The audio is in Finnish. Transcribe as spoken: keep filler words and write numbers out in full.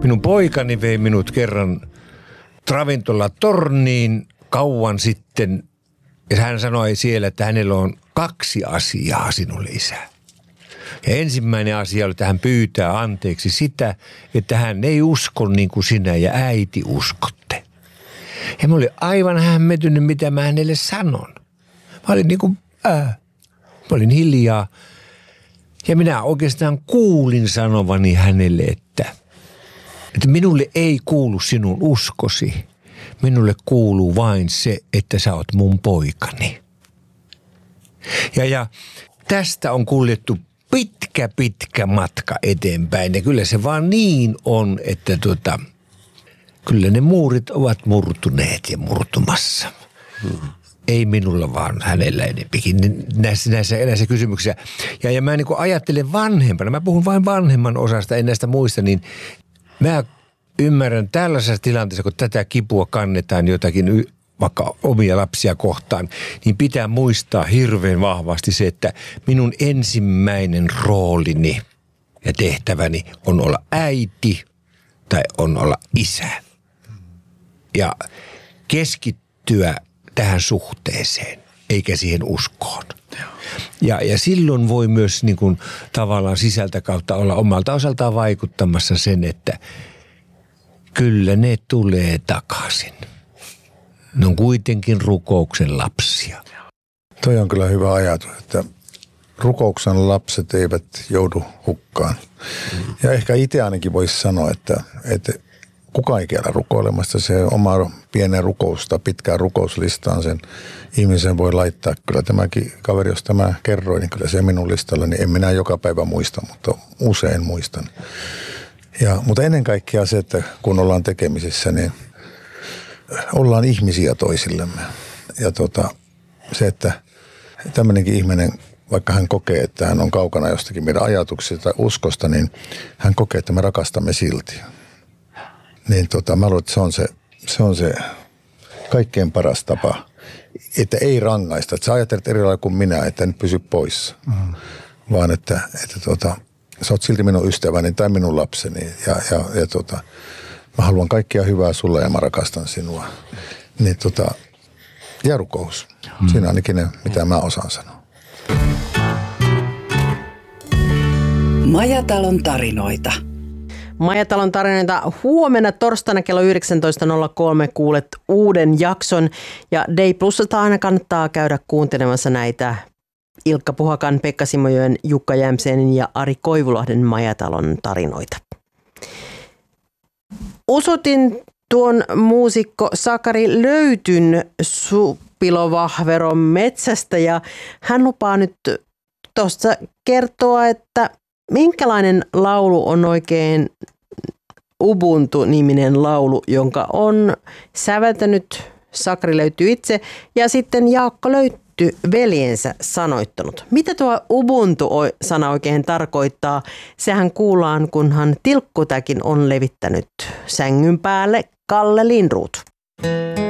Minun poikani vei minut kerran ravintola torniin kauan sitten. Ja hän sanoi siellä, että hänellä on kaksi asiaa sinulle, isä. Ja ensimmäinen asia oli, että hän pyytää anteeksi sitä, että hän ei usko niin kuin sinä ja äiti uskotte. Ja mä olin aivan hämmentynyt, mitä mä hänelle sanon. Mä olin niin kuin, ää, mä olin hiljaa. Ja minä oikeastaan kuulin sanovani hänelle, että, että minulle ei kuulu sinun uskosi. Minulle kuuluu vain se, että sä oot mun poikani. Ja, ja tästä on kuljettu pitkä, pitkä matka eteenpäin. Ja kyllä se vaan niin on, että tota, kyllä ne muurit ovat murtuneet ja murtumassa. Hmm. Ei minulla vaan hänellä enempikin näissä, näissä, näissä kysymyksissä. Ja, ja mä niin kuin ajattelen vanhempana, mä puhun vain vanhemman osasta, en näistä muista, niin mä ymmärrän tällaisessa tilanteessa, kun tätä kipua kannetaan jotakin vaikka omia lapsia kohtaan, niin pitää muistaa hirveän vahvasti se, että minun ensimmäinen roolini ja tehtäväni on olla äiti tai on olla isä. Ja keskittyä tähän suhteeseen, eikä siihen uskoon. Ja, ja silloin voi myös niin kuin, tavallaan sisältä kautta olla omalta osaltaan vaikuttamassa sen, että kyllä ne tulee takaisin. Ne on kuitenkin rukouksen lapsia. Toi on kyllä hyvä ajatus, että rukouksen lapset eivät joudu hukkaan. Mm. Ja ehkä itse ainakin voisi sanoa, että, että kukaan ei kiellä rukoilemasta. Se oma pienen rukousta, pitkään rukouslistaan sen ihmisen voi laittaa. Kyllä tämäkin kaveri, jos tämä kerroin, niin kyllä se minun listalla, niin en minä joka päivä muista, mutta usein muistan. Ja, mutta ennen kaikkea se, että kun ollaan tekemisissä, niin ollaan ihmisiä toisillemme. Ja tota, se, että tämmöinenkin ihminen, vaikka hän kokee, että hän on kaukana jostakin meidän ajatuksista tai uskosta, niin hän kokee, että me rakastamme silti. Niin tota, mä luulen, että se on se, se on se kaikkein paras tapa, että ei rangaista. Että sä ajattelet eri lailla kuin minä, että nyt pysy poissa, mm. vaan että, että tota, sä oot silti minun ystäväni tai minun lapseni ja, ja, ja tota, mä haluan kaikkia hyvää sulle ja mä rakastan sinua. Niin tota, ja rukous. Mm. Siinä ainakin ne, mitä mä osaan sanoa. Majatalon tarinoita. Majatalon tarinoita huomenna torstaina kello yhdeksäntoista nolla kolme kuulet uuden jakson. Ja Day Plusasta aina kannattaa käydä kuuntelemassa näitä Ilkka Puhakan, Pekka Simojoen, Jukka Jämsenin ja Ari Koivulahden Majatalon tarinoita. Osoitin tuon muusikko Sakari Löytyn Supilovahveron metsästä ja hän lupaa nyt tuossa kertoa, että minkälainen laulu on oikein Ubuntu-niminen laulu, jonka on säveltänyt Sakari Löyty itse ja sitten Jaakko Löyty veljensä sanoittanut. Mitä tuo Ubuntu-sana oikein tarkoittaa? Sehän kuullaan, kunhan tilkkutäkin on levittänyt sängyn päälle Kalle Lindroth.